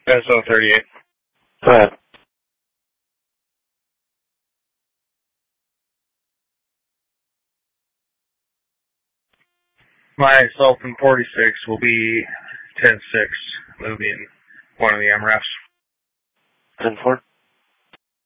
SO38. Go ahead. My Sultan 46 will be 10-6, moving one of the MRFs. 10-4?